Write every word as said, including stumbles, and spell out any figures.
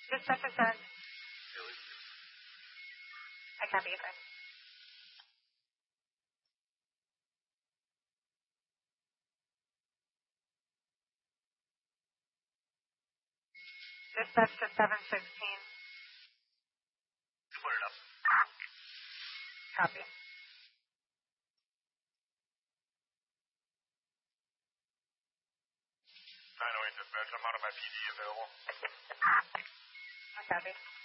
Dispatch is seven. I copy it. Dispatch to seven sixteen. Put it up. Copy. nine oh eight dispatch, I'm out of my P D available. I copy.